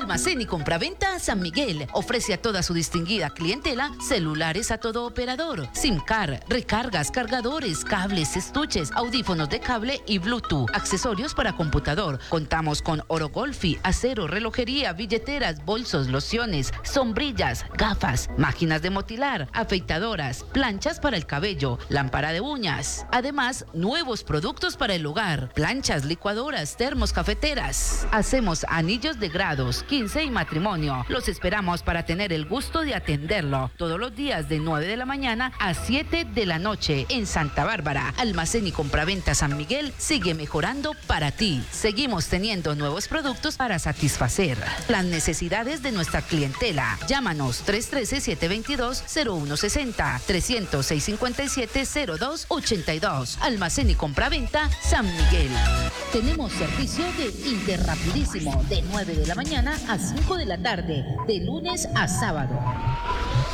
Almacén y compraventa San Miguel ofrece a toda su distinguida clientela celulares a todo operador, SIM card, recargas, cargadores, cables, estuches, audífonos de cable y Bluetooth, accesorios para computador. Contamos con oro golfi, acero, relojería, billeteras, bolsos, lociones, sombrillas, gafas, máquinas de motilar, afeitadoras, planchas para el cabello, lámpara de uñas. Además, nuevos productos para el hogar, planchas, licuadoras, termos, cafeteras. Hacemos anillos de grados, 15 y matrimonio. Los esperamos para tener el gusto de atenderlo todos los días de 9 de la mañana a 7 de la noche en Santa Bárbara. Almacén y compraventa San Miguel sigue mejorando para ti. Seguimos teniendo nuevos productos para satisfacer las necesidades de nuestra clientela. Llámanos 313-722-0160, 300-657-0282. Almacén y compraventa San Miguel. Tenemos servicio de Interrapidísimo de 9 de la mañana a 5 de la tarde, de lunes a sábado.